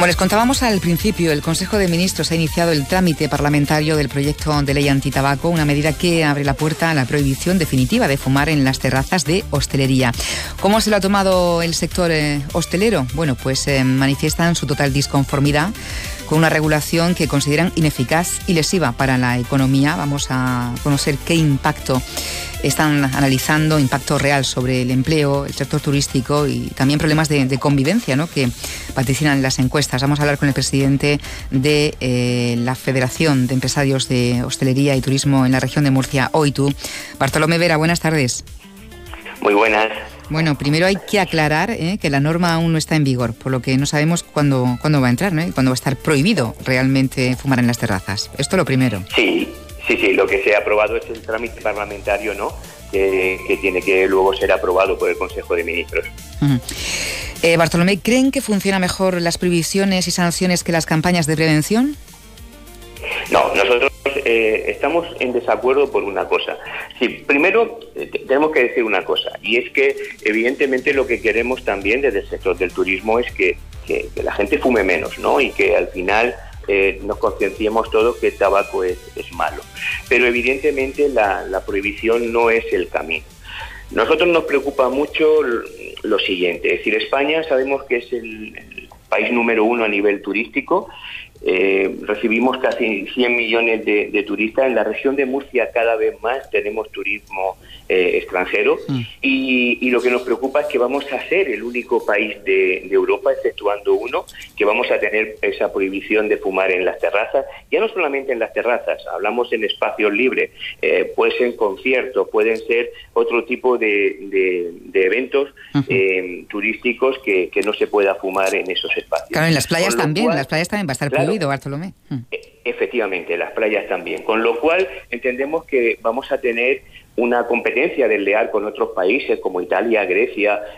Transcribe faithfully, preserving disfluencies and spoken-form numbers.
Como les contábamos al principio, el Consejo de Ministros ha iniciado el trámite parlamentario del proyecto de ley antitabaco, una medida que abre la puerta a la prohibición definitiva de fumar en las terrazas de hostelería. ¿Cómo se lo ha tomado el sector eh, hostelero? Bueno, pues eh, manifiestan su total disconformidad con una regulación que consideran ineficaz y lesiva para la economía. Vamos a conocer qué impacto están analizando, impacto real sobre el empleo, el sector turístico y también problemas de, de convivencia, ¿no?, que vaticinan las encuestas. Vamos a hablar con el presidente de eh, la Federación de Empresarios de Hostelería y Turismo en la región de Murcia, OITU. Bartolomé Vera, buenas tardes. Muy buenas. Bueno, primero hay que aclarar eh, que la norma aún no está en vigor, por lo que no sabemos cuándo, cuándo va a entrar, ¿no?, y cuándo va a estar prohibido realmente fumar en las terrazas. Esto lo primero. Sí, sí, sí. Lo que se ha aprobado es el trámite parlamentario, ¿no?, que, que tiene que luego ser aprobado por el Consejo de Ministros. Uh-huh. Eh, Bartolomé, ¿creen que funciona mejor las prohibiciones y sanciones que las campañas de prevención? No, nosotros eh, estamos en desacuerdo por una cosa. Sí, primero eh, tenemos que decir una cosa, y es que evidentemente lo que queremos también desde el sector del turismo es que, que, que la gente fume menos, ¿no?, y que al final eh, nos concienciemos todos que el tabaco es, es malo. Pero evidentemente la, la prohibición no es el camino. Nosotros nos preocupa mucho lo siguiente, es decir, España sabemos que es el, el país número uno a nivel turístico. Eh, recibimos casi cien millones de, de turistas. En la región de Murcia cada vez más tenemos turismo eh, extranjero mm. y, y lo que nos preocupa es que vamos a ser el único país de, de Europa, exceptuando uno, que vamos a tener esa prohibición de fumar en las terrazas. Ya no solamente en las terrazas, hablamos en espacios libres, eh, puede ser conciertos, pueden ser otro tipo de, de, de eventos uh-huh. eh, turísticos que, que no se pueda fumar en esos espacios. Claro, en las playas también, cual, las playas también va a estar claro, Bartolomé. Efectivamente, las playas también. Con lo cual entendemos que vamos a tener una competencia desleal con otros países como Italia, Grecia,